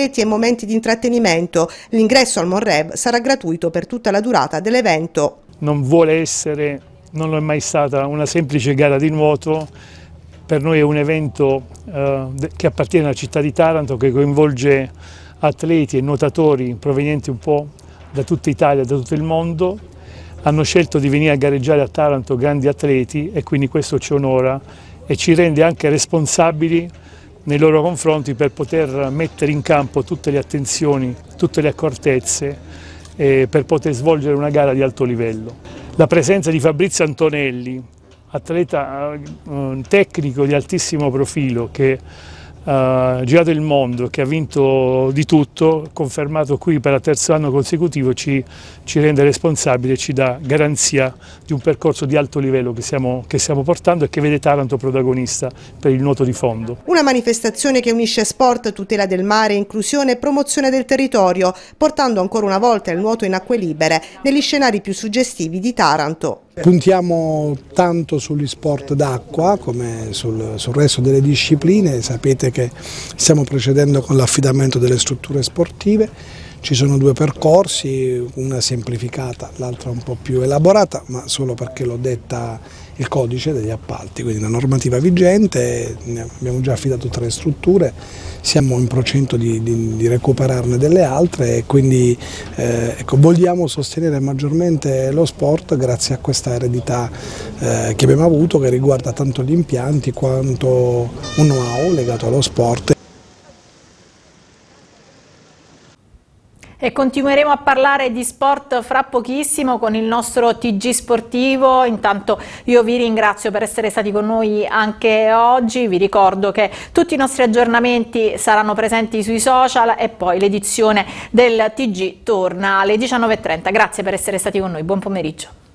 atleti e momenti di intrattenimento. L'ingresso al Monrev sarà gratuito per tutta la durata dell'evento. Non vuole essere, non lo è mai stata, una semplice gara di nuoto. Per noi è un evento che appartiene alla città di Taranto, che coinvolge atleti e nuotatori provenienti un po' da tutta Italia, da tutto il mondo. Hanno scelto di venire a gareggiare a Taranto grandi atleti e quindi questo ci onora e ci rende anche responsabili nei loro confronti per poter mettere in campo tutte le attenzioni, tutte le accortezze per poter svolgere una gara di alto livello. La presenza di Fabrizio Antonelli, atleta tecnico di altissimo profilo che ha girato il mondo, che ha vinto di tutto, confermato qui per il terzo anno consecutivo, ci rende responsabili e ci dà garanzia di un percorso di alto livello che stiamo portando e che vede Taranto protagonista per il nuoto di fondo. Una manifestazione che unisce sport, tutela del mare, inclusione e promozione del territorio, portando ancora una volta il nuoto in acque libere negli scenari più suggestivi di Taranto. Puntiamo tanto sugli sport d'acqua come sul resto delle discipline. Sapete che stiamo procedendo con l'affidamento delle strutture sportive. Ci sono due percorsi, una semplificata, l'altra un po' più elaborata, ma solo perché l'ho detta il codice degli appalti, quindi la normativa vigente. Abbiamo già affidato 3 strutture, siamo in procinto di recuperarne delle altre e quindi ecco, vogliamo sostenere maggiormente lo sport grazie a questa eredità che abbiamo avuto, che riguarda tanto gli impianti quanto un know-how legato allo sport. E continueremo a parlare di sport fra pochissimo con il nostro TG Sportivo. Intanto io vi ringrazio per essere stati con noi anche oggi, vi ricordo che tutti i nostri aggiornamenti saranno presenti sui social e poi l'edizione del TG torna alle 19:30. Grazie per essere stati con noi, buon pomeriggio.